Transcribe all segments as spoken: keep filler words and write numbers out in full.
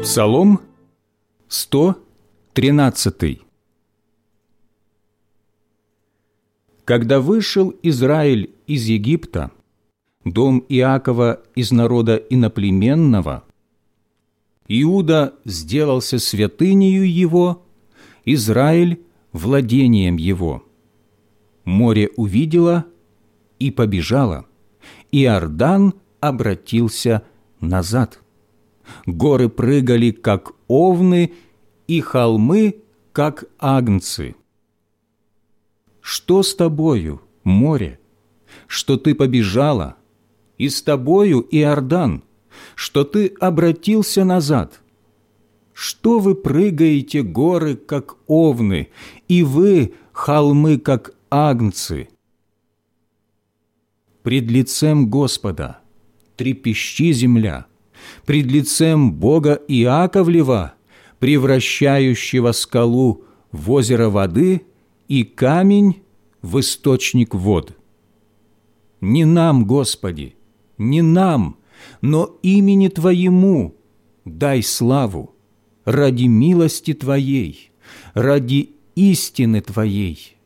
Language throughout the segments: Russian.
Псалом сто тринадцатый. Когда вышел Израиль из Египта, дом Иакова из народа иноплеменного, Иуда сделался святынею его, Израиль – владением его. Море увидело и побежало, Иордан обратился назад. Горы прыгали, как овны, и холмы, как агнцы. Что с тобою, море, что ты побежала, и с тобою, Иордан, что ты обратился назад? Что вы прыгаете, горы, как овны, и вы, холмы, как агнцы? Пред лицем Господа трепещи земля, пред лицем Бога Иаковлева, превращающего скалу в озеро воды и камень в источник вод. Не нам, Господи, не нам, но имени Твоему дай славу, ради милости Твоей, ради истины Твоей.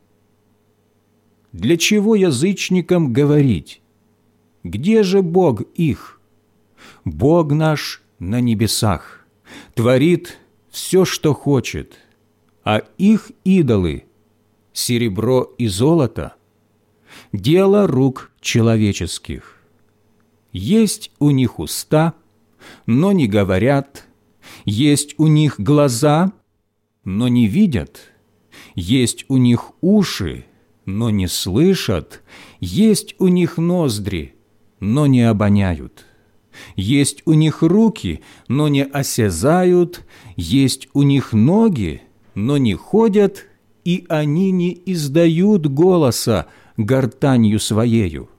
Для чего язычникам говорить? Где же Бог их? Бог наш на небесах творит все, что хочет, а их идолы – серебро и золото – дело рук человеческих. Есть у них уста, но не говорят, есть у них глаза, но не видят, есть у них уши, но не слышат, есть у них ноздри, но не обоняют. Есть у них руки, но не осязают, есть у них ноги, но не ходят, и они не издают голоса гортанью своею.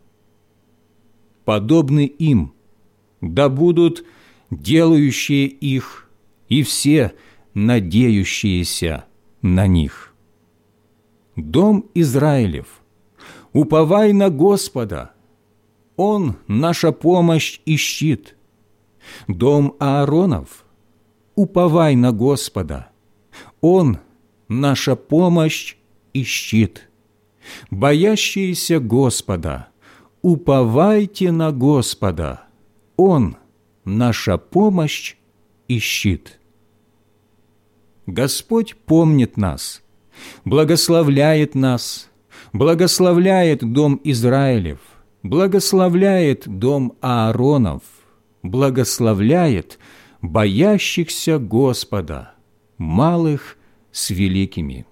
Подобны им, да будут делающие их и все надеющиеся на них. Дом Израилев, уповай на Господа, Он наша помощь и щит. Дом Ааронов, уповай на Господа, Он наша помощь и щит. Боящиеся Господа, уповайте на Господа, Он наша помощь и щит. Господь помнит нас, благословляет нас, благословляет дом Израилев, благословляет дом Ааронов, благословляет боящихся Господа, малых с великими.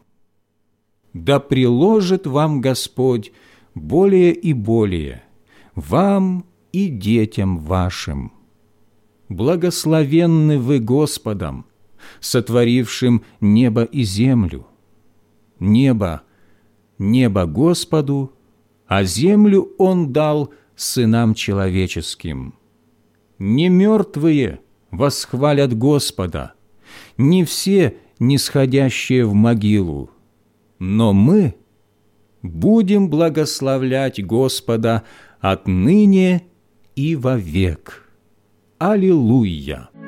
Да приложит вам Господь более и более, вам и детям вашим. Благословенны вы Господом, сотворившим небо и землю. Небо, небо Господу, а землю Он дал сынам человеческим. Не мертвые восхвалят Господа, не все нисходящие в могилу, но мы будем благословлять Господа отныне и вовек. Аллилуйя!